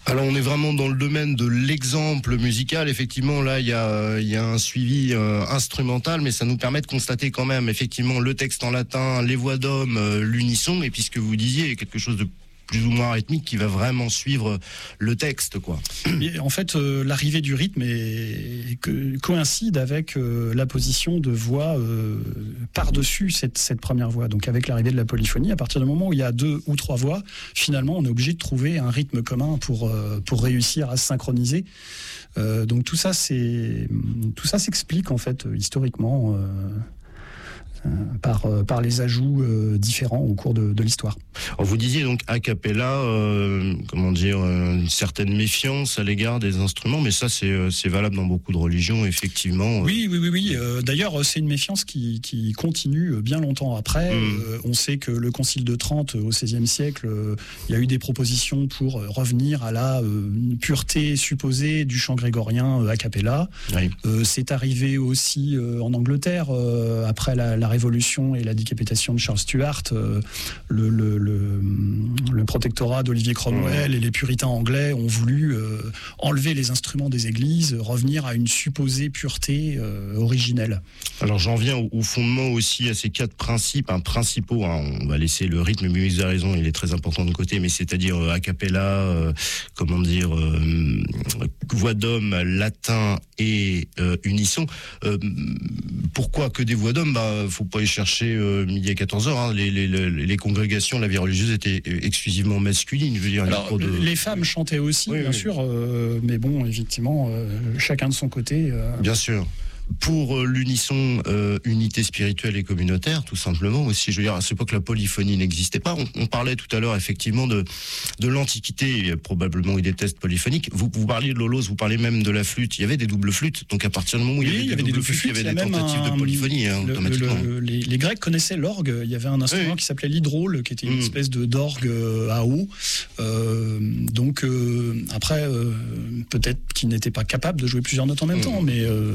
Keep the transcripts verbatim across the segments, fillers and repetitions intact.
Alors on est vraiment dans le domaine de l'exemple musical. Effectivement, là il y a, il y a un suivi euh, instrumental, mais ça nous permet de constater quand même effectivement le texte en latin, les voix d'homme, euh, l'unisson, et puis ce que vous disiez, quelque chose de plus ou moins rythmique qui va vraiment suivre le texte, quoi. Et en fait, euh, l'arrivée du rythme est, que, coïncide avec euh, la position de voix euh, par-dessus cette, cette première voix. Donc avec l'arrivée de la polyphonie, à partir du moment où il y a deux ou trois voix, finalement, on est obligé de trouver un rythme commun pour, euh, pour réussir à se synchroniser. Euh, donc tout ça, c'est, tout ça s'explique en fait historiquement. Euh, Par, par les ajouts euh, différents au cours de, de l'histoire. Alors vous disiez donc a cappella, euh, comment dire, une certaine méfiance à l'égard des instruments, mais ça c'est, c'est valable dans beaucoup de religions, effectivement. Oui, oui, oui. oui. Euh, d'ailleurs, c'est une méfiance qui, qui continue bien longtemps après. Mmh. Euh, on sait que le Concile de Trente, au seizième siècle, euh, il y a eu des propositions pour revenir à la euh, pureté supposée du chant grégorien euh, a cappella. Oui. Euh, c'est arrivé aussi euh, en Angleterre, euh, après la, la Révolution et la décapitation de Charles Stuart, euh, le, le, le, le protectorat d'Olivier Cromwell mmh. et les puritains anglais ont voulu euh, enlever les instruments des églises, revenir à une supposée pureté euh, originelle. Alors j'en viens au, au fondement aussi à ces quatre principes, hein, principaux. Hein, on va laisser le rythme, mais vous avez raison, il est très important de côté, mais c'est-à-dire euh, a cappella, euh, comment dire, euh, voix d'homme, latin et euh, unisson. Euh, pourquoi que des voix d'homme? Bah, faut pas y chercher euh, midi à quatorze heures. Hein. Les, les, les, les congrégations, la vie religieuse était exclusivement masculine. Je veux dire, alors, de... les femmes chantaient aussi, oui, bien oui. sûr, euh, mais bon, effectivement, euh, chacun de son côté. Euh... Bien sûr. Pour euh, l'unisson, euh, unité spirituelle et communautaire, tout simplement aussi. Je veux dire, à cette époque, la polyphonie n'existait pas. On, on parlait tout à l'heure, effectivement, de, de l'Antiquité. Il y a probablement eu des tests polyphoniques. Vous, vous parliez de l'holos, vous parlez même de la flûte. Il y avait des doubles flûtes. Donc, à partir du moment où il y, oui, avait, il y avait des doubles flûtes, flûtes, il y avait des tentatives un... de polyphonie, hein, le, automatiquement. Le, le, les, les Grecs connaissaient l'orgue. Il y avait un instrument oui. qui s'appelait l'hydrôle, qui était une mmh. espèce de d'orgue à eau. Euh, donc, euh, après, euh, peut-être qu'il n'était pas capable de jouer plusieurs notes en même mmh. temps, mais... Euh,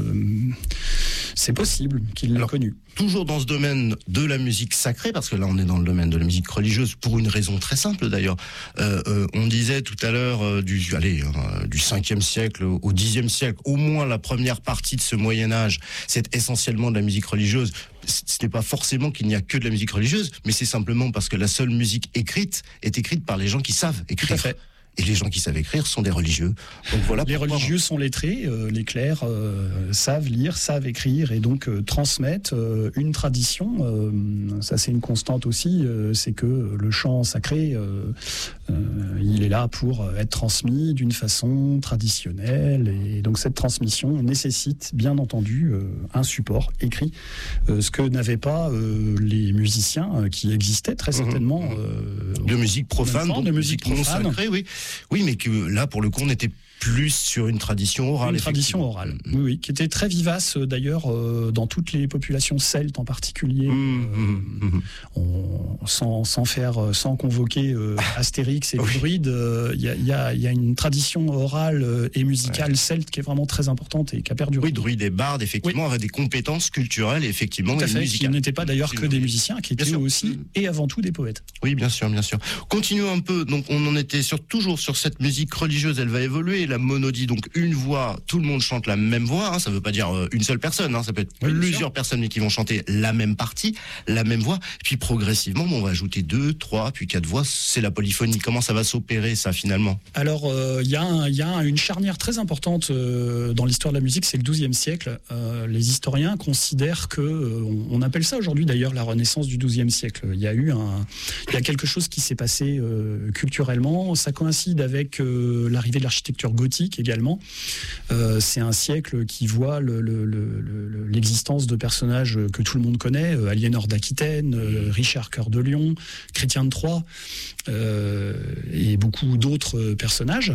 c'est possible qu'il l'ait connu. Toujours dans ce domaine de la musique sacrée, parce que là on est dans le domaine de la musique religieuse, pour une raison très simple d'ailleurs. Euh, euh, on disait tout à l'heure euh, du, allez, euh, du cinquième siècle au dixième siècle, au moins la première partie de ce Moyen-Âge, c'est essentiellement de la musique religieuse. Ce n'est pas forcément qu'il n'y a que de la musique religieuse, mais c'est simplement parce que la seule musique écrite est écrite par les gens qui savent écrire. Tout à fait. Et les gens qui savent écrire sont des religieux. Donc voilà. Les religieux sont lettrés, euh, les clercs euh, savent lire, savent écrire et donc euh, transmettent euh, une tradition. Euh, ça c'est une constante aussi, euh, c'est que le chant sacré, euh, euh, il est là pour être transmis d'une façon traditionnelle. Et donc cette transmission nécessite bien entendu euh, un support écrit, euh, ce que n'avaient pas euh, les musiciens euh, qui existaient très certainement. Euh, de musique profane, temps, de musique profane. Sacrée, oui. Oui, mais que là, pour le coup, on était plus sur une tradition orale. Une tradition orale, oui, oui, qui était très vivace d'ailleurs euh, dans toutes les populations celtes en particulier. Mmh, euh, mmh. On, sans, sans faire, sans convoquer euh, Astérix et oui. les druides, il euh, y, y, a, y a une tradition orale et musicale ouais. celte qui est vraiment très importante et qui a perdu. Oui, druides et bardes, effectivement, oui. avaient des compétences culturelles, effectivement, tout à et fait, musicales. Qui n'étaient pas d'ailleurs que des musiciens, qui étaient aussi mmh. et avant tout des poètes. Oui, bien sûr, bien sûr. Continuons un peu. Donc, on en était sur, toujours sur cette musique religieuse. Elle va évoluer. La monodie, donc une voix, tout le monde chante la même voix, hein, ça veut pas dire euh, une seule personne, hein, ça peut être oui, plusieurs personnes mais qui vont chanter la même partie, la même voix, puis progressivement bon, on va ajouter deux, trois, puis quatre voix, c'est la polyphonie. Comment ça va s'opérer ça finalement? Alors il euh, y, y a une charnière très importante euh, dans l'histoire de la musique, c'est le douzième siècle. Euh, les historiens considèrent que, euh, on, on appelle ça aujourd'hui d'ailleurs la Renaissance du douzième siècle. Il y a eu un, il y a quelque chose qui s'est passé euh, culturellement, ça coïncide avec euh, l'arrivée de l'architecture gothique également. Euh, c'est un siècle qui voit le, le, le, le, l'existence de personnages que tout le monde connaît, euh, Aliénor d'Aquitaine, euh, Richard Cœur de Lion, Chrétien de Troyes, euh, et beaucoup d'autres personnages.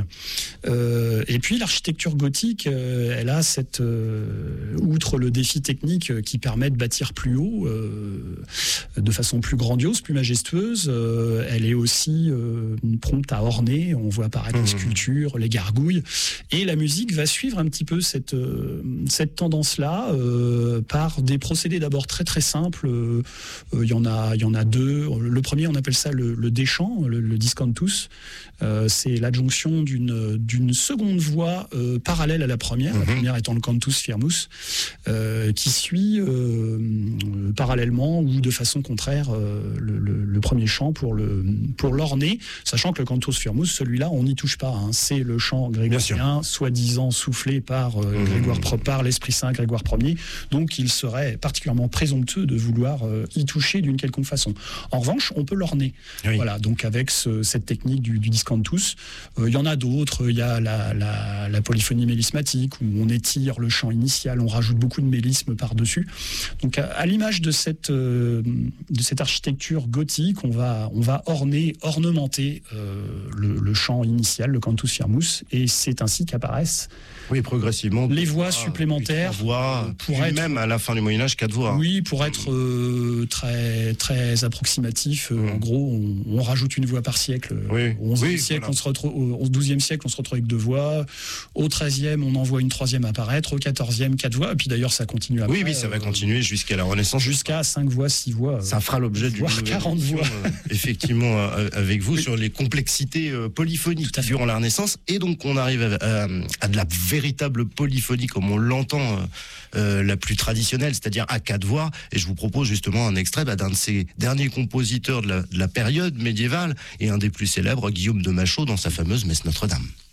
Euh, et puis l'architecture gothique, euh, elle a cette, euh, outre le défi technique qui permet de bâtir plus haut, euh, de façon plus grandiose, plus majestueuse, euh, elle est aussi euh, prompte à orner. On voit apparaître mmh. les sculptures, les gargouilles. douille. Et la musique va suivre un petit peu cette, euh, cette tendance-là euh, par des procédés d'abord très très simples. Il euh, euh, y en a, il y en a deux. Le premier, on appelle ça le, le déchant, le, le discantus. Euh, c'est l'adjonction d'une, d'une seconde voix euh, parallèle à la première, mm-hmm. la première étant le cantus firmus, euh, qui suit euh, parallèlement ou de façon contraire euh, le, le, le premier chant pour, le, pour l'orner, sachant que le cantus firmus, celui-là, on n'y touche pas. Hein. C'est le chant grégorien, soi-disant soufflé par, euh, mmh. Grégoire, par l'Esprit Saint Grégoire Ier, donc il serait particulièrement présomptueux de vouloir euh, y toucher d'une quelconque façon. En revanche, on peut l'orner. Oui. Voilà, donc avec ce, cette technique du, du discantus, il euh, y en a d'autres. Il y a la, la, la polyphonie mélismatique, où on étire le chant initial, on rajoute beaucoup de mélisme par-dessus. Donc à, à l'image de cette, euh, de cette architecture gothique, on va, on va orner, ornementer euh, le, le chant initial, le cantus firmus, et c'est ainsi qu'apparaissent oui, progressivement les voix ah, supplémentaires voix, pour être, même à la fin du Moyen-Âge, quatre voix. Oui, pour être euh, très, très approximatif, euh, mmh. en gros, on, on rajoute une voix par siècle. Oui. Au onzième oui, siècle, voilà. on se retrouve, au douzième siècle, on se retrouve avec deux voix. Au treizième, on en voit une troisième apparaître. Au quatorzième, quatre voix. Et puis d'ailleurs, ça continue après. Oui, oui, ça va euh, continuer jusqu'à la Renaissance. Jusqu'à cinq voix, six voix. Ça fera l'objet d'une quarante voix. Euh, effectivement, euh, avec vous, oui. sur les complexités euh, polyphoniques durant la Renaissance. Et donc, on arrive à, à, à de la véritable polyphonie comme on l'entend, euh, euh, la plus traditionnelle, c'est-à-dire à quatre voix. Et je vous propose justement un extrait bah, d'un de ces derniers compositeurs de la, de la période médiévale et un des plus célèbres, Guillaume de Machaut, dans sa fameuse Messe Notre-Dame.